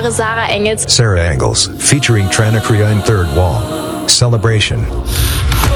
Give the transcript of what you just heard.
wäre Sarah Engels. Sarah Engels, featuring Tranakria in Third Wall. Celebration.